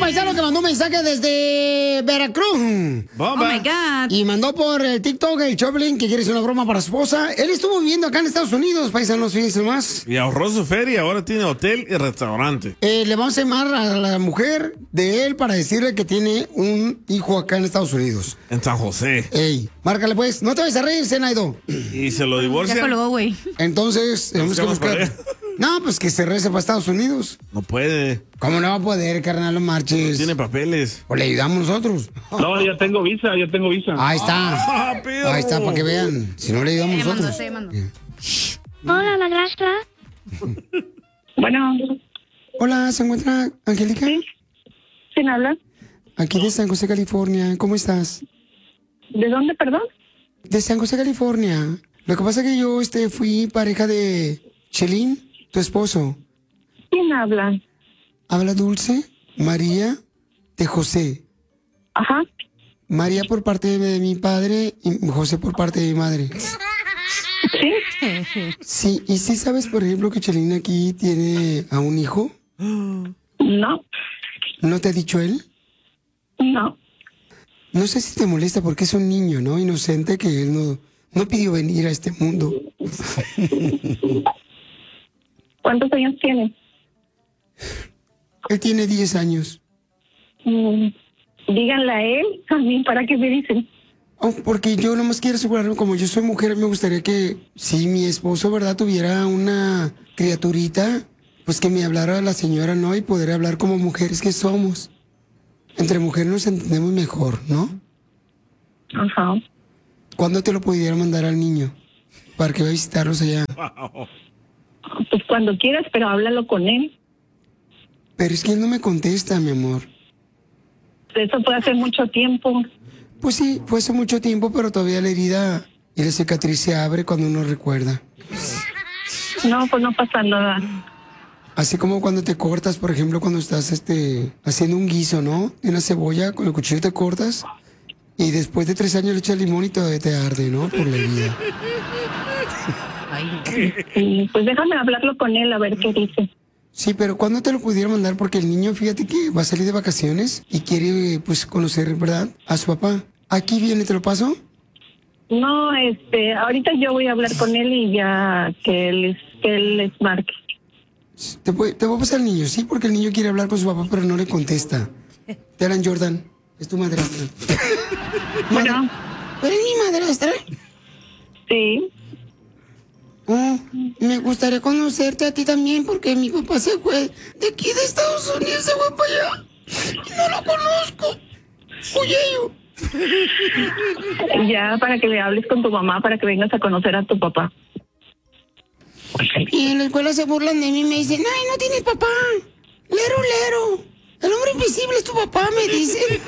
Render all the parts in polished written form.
paisano que mandó un mensaje desde Veracruz. Oh my God. Y mandó por el TikTok el Choplin que quiere hacer una broma para su esposa. Él estuvo viviendo acá en Estados Unidos, paisanos, fíjense más. Y ahorró su feria, ahora tiene hotel y restaurante. Le vamos a llamar a la mujer de él para decirle que tiene un hijo acá en Estados Unidos. En San José. Ey, márcale pues. No te vayas a reír, Zenaido. Y se lo divorcia. Ya colgó, güey. Entonces, tenemos que buscar. No, pues que se regrese para Estados Unidos. No puede. ¿Cómo no va a poder, carnal? No marches. No tiene papeles. O le ayudamos nosotros. No, ya tengo visa. Ahí está. Ahí está, para que vean. Si no le ayudamos nosotros. Hola, madrastra. Bueno. Hola, ¿se encuentra Angélica? Sí. ¿Quién habla? Aquí de San José, California. ¿Cómo estás? ¿De dónde, perdón? De San José, California. Lo que pasa es que yo fui pareja de Chelín, tu esposo. ¿Quién habla? Habla Dulce, María, de José. Ajá. María por parte de mi padre y José por parte de mi madre. ¿Sí? Sí, ¿y sí sabes, por ejemplo, que Chelín aquí tiene a un hijo? No. ¿No te ha dicho él? No. No sé si te molesta porque es un niño, ¿no? Inocente que él no pidió venir a este mundo. ¿Cuántos años tiene? Él tiene 10 años. Díganle a él, a mí, ¿para qué me dicen? Oh, porque yo nomás quiero asegurarme, como yo soy mujer, me gustaría que si mi esposo, ¿verdad?, tuviera una criaturita, pues que me hablara la señora, ¿no? Y poder hablar como mujeres que somos. Entre mujeres nos entendemos mejor, ¿no? Ajá. ¿Cuándo te lo pudiera mandar al niño? Para que vaya a visitarlos allá. Pues cuando quieras, pero háblalo con él. Pero es que él no me contesta, mi amor. Eso fue hace mucho tiempo. Pues sí, fue hace mucho tiempo, pero todavía la herida y la cicatriz se abre cuando uno recuerda. No, pues no pasa nada. Así como cuando te cortas, por ejemplo, cuando estás haciendo un guiso, ¿no? De una cebolla, con el cuchillo te cortas y después de 3 años le echas limón y todavía te arde, ¿no? Por la herida. Pues déjame hablarlo con él a ver qué dice. Sí, pero ¿cuándo te lo pudiera mandar? Porque el niño, fíjate que va a salir de vacaciones y quiere, pues, conocer, ¿verdad?, a su papá. ¿Aquí viene, te lo paso? No, ahorita yo voy a hablar con él y ya que él les marque. Te voy a pasar al niño, sí, porque el niño quiere hablar con su papá, pero no le contesta. Te hablan, Jordan. Es tu madrastra. Bueno. ¿Pero es mi madrastra? Sí. Oh, me gustaría conocerte a ti también, porque mi papá se fue de aquí de Estados Unidos, se fue para allá. Y no lo conozco. Oye, yo. Ya, para que le hables con tu mamá, para que vengas a conocer a tu papá. Y en la escuela se burlan de mí y me dicen, ay, no tienes papá. Lero. El hombre invisible es tu papá, me dicen.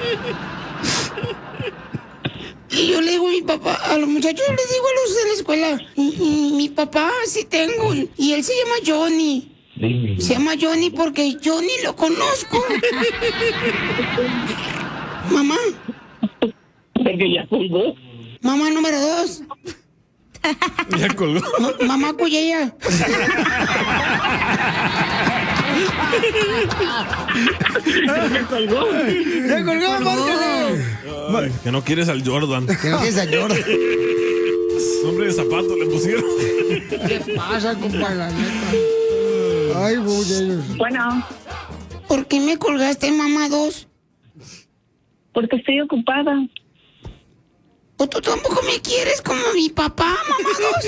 Y yo le digo a mi papá, a los muchachos les digo a los de la escuela, mi papá sí tengo, y él se llama Johnny. Se llama Johnny porque Johnny lo conozco. Mamá. Porque ya colgó. Mamá número 2. Ya colgó. Mamá Cuyella. Ya colgó. Ya colgó, márcale. Ay, que no quieres al Jordan. Que no quieres al Jordan. Nombre de zapato le pusieron. ¿Qué pasa, compadre? La neta. Ay, güey. Bueno. ¿Por qué me colgaste, mamá 2? Porque estoy ocupada. ¿O tú tampoco me quieres como mi papá, mamá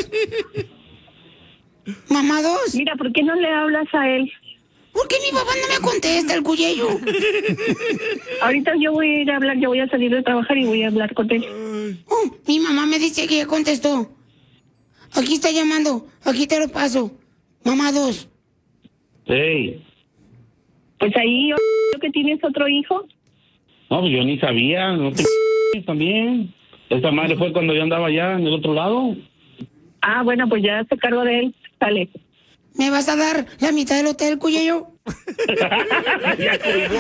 2? Mamá 2. Mira, ¿por qué no le hablas a él? Porque mi papá no me contesta, el cuyello. Ahorita yo voy a ir a hablar, yo voy a salir de trabajar y voy a hablar con él. Oh, mi mamá me dice que ya contestó. Aquí está llamando, aquí te lo paso. Mamá 2. Hey. Pues ahí, ¿yo que tienes otro hijo? No, pues yo ni sabía, no te también. Esa madre fue cuando yo andaba allá en el otro lado. Ah, bueno, pues ya se cargo de él. Sale. ¿Me vas a dar la mitad del hotel, cuyello? Ya colgó.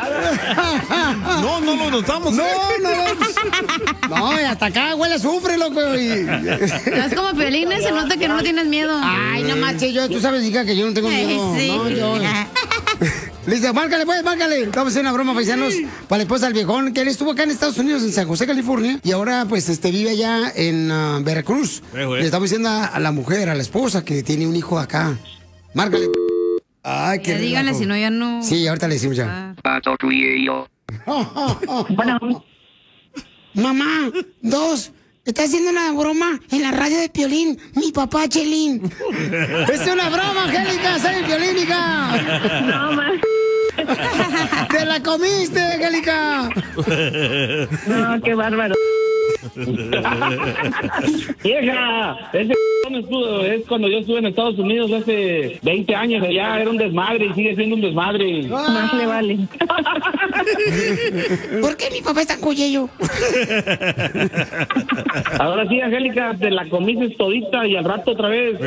No, no lo notamos. No, no. Hasta acá huele a azufre, loco. Es como Piolín, se nota que no tienes miedo. Ay, no manches, tú sabes, hija, que yo no tengo miedo. Sí. No, yo. Listo, márcale, pues, márcale. Vamos a hacer una broma, paisanos, para la esposa del viejón, que él estuvo acá en Estados Unidos, en San José, California, y ahora, pues, vive allá en Veracruz. Le estamos diciendo a la mujer, a la esposa, que tiene un hijo acá. Márcale. Ay, qué rico. Díganle, si no, ya no. Sí, ahorita le decimos ya. Bueno, Mamá, está haciendo una broma en la radio de Piolín, mi papá Chelín. Es una broma, Angélica, soy Piolín, hija. no más. ¡Te la comiste, Angélica! No, qué bárbaro. Vieja, ese es cuando yo estuve en Estados Unidos hace 20 años allá, era un desmadre y sigue siendo un desmadre. Más le vale. ¿Por qué mi papá es tan cuyello? Ahora sí, Angélica, te la comiste todita y al rato otra vez.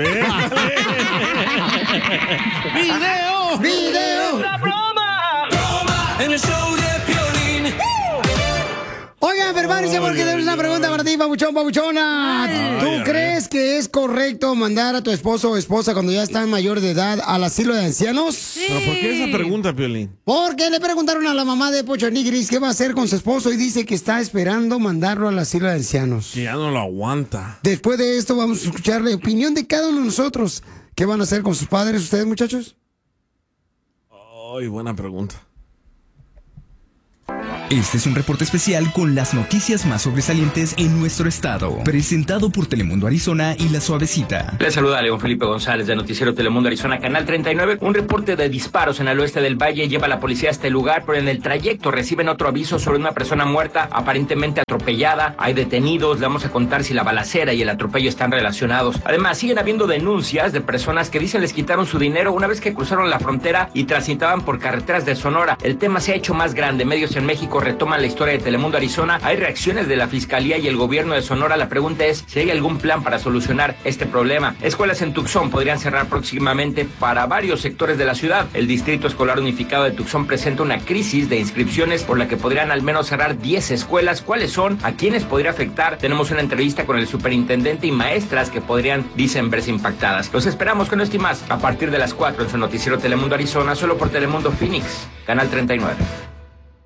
¡Video! ¡Video! ¡La broma! En el show de Piolín. Oigan, prepárense porque tenemos una pregunta para ti, papuchona. ¿Tú crees que es correcto mandar a tu esposo o esposa cuando ya están mayor de edad al asilo de ancianos? Sí. ¿Pero por qué esa pregunta, Piolín? Porque le preguntaron a la mamá de Pocho Nigris qué va a hacer con su esposo y dice que está esperando mandarlo al asilo de ancianos. Que ya no lo aguanta. Después de esto vamos a escuchar la opinión de cada uno de nosotros. ¿Qué van a hacer con sus padres ustedes, muchachos? Ay, buena pregunta. Este es un reporte especial con las noticias más sobresalientes en nuestro estado, presentado por Telemundo Arizona y La Suavecita. Les saluda León Felipe González de Noticiero Telemundo Arizona, Canal 39. Un reporte de disparos en el oeste del valle lleva a la policía a este lugar, pero en el trayecto reciben otro aviso sobre una persona muerta, aparentemente atropellada. Hay detenidos, le vamos a contar si la balacera y el atropello están relacionados. Además, siguen habiendo denuncias de personas que dicen les quitaron su dinero una vez que cruzaron la frontera y transitaban por carreteras de Sonora. El tema se ha hecho más grande. Medios en México retoman la historia de Telemundo Arizona. Hay reacciones de la Fiscalía y el gobierno de Sonora. La pregunta es si hay algún plan para solucionar este problema. Escuelas en Tucson podrían cerrar próximamente para varios sectores de la ciudad. El Distrito Escolar Unificado de Tucson presenta una crisis de inscripciones por la que podrían al menos cerrar 10 escuelas. ¿Cuáles son? ¿A quiénes podría afectar? Tenemos una entrevista con el superintendente y maestras que podrían, dicen, verse impactadas. Los esperamos con esto y más a partir de las 4 en su noticiero Telemundo Arizona, solo por Telemundo Phoenix, Canal 39.